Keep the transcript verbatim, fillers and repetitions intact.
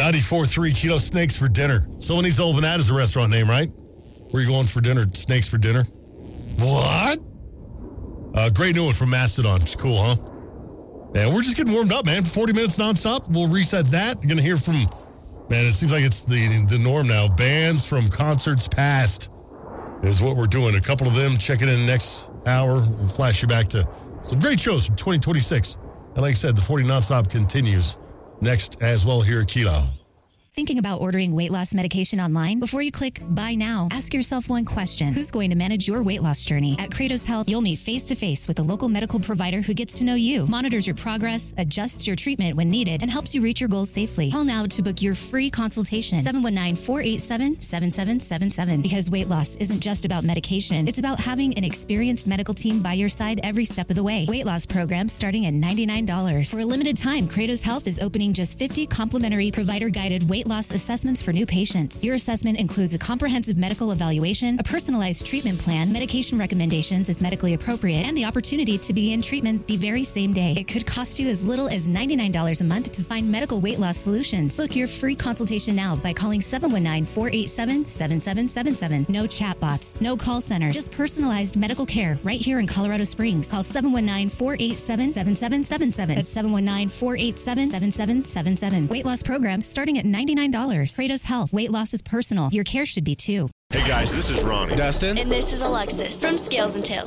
ninety-four point three Kilo Snakes for dinner. Someone needs to open that as a restaurant name, right? Where are you going for dinner? Snakes for dinner? What? Uh, great new one from Mastodon. It's cool, huh? And we're just getting warmed up, man. forty minutes nonstop. We'll reset that. You're going to hear from, man, it seems like it's the, the norm now. Bands from concerts past is what we're doing. A couple of them checking in next hour. We'll flash you back to some great shows from twenty twenty-six. And like I said, the forty nonstop continues next as well here at Kilo. Thinking about ordering weight loss medication online? Before you click buy now, ask yourself one question. Who's going to manage your weight loss journey? At Kratos Health, you'll meet face-to-face with a local medical provider who gets to know you, monitors your progress, adjusts your treatment when needed, and helps you reach your goals safely. Call now to book your free consultation. seven one nine, four eight seven, seven seven seven seven. Because weight loss isn't just about medication. It's about having an experienced medical team by your side every step of the way. Weight loss programs starting at ninety-nine dollars. For a limited time, Kratos Health is opening just fifty complimentary provider-guided weight loss assessments for new patients. Your assessment includes a comprehensive medical evaluation, a personalized treatment plan, medication recommendations if medically appropriate, and the opportunity to begin treatment the very same day. It could cost you as little as ninety-nine dollars a month to find medical weight loss solutions. Book your free consultation now by calling seven one nine, four eight seven, seven seven seven seven. No chatbots, no call centers, just personalized medical care right here in Colorado Springs. Call seven one nine, four eight seven, seven seven seven seven. That's seven one nine, four eight seven, seven seven seven seven. Weight loss programs starting at ninety-nine dollars. Kratos Health. Weight loss is personal. Your care should be too. Hey guys, this is Ronnie. Dustin. And this is Alexis from Scales and Tails.